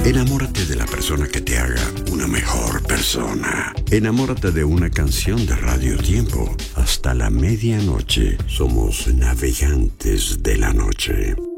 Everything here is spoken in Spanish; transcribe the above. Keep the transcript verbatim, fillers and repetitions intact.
Enamórate de la persona que te haga una mejor persona. Enamórate de una canción de Radio Tiempo. Hasta la medianoche somos navegantes de la noche.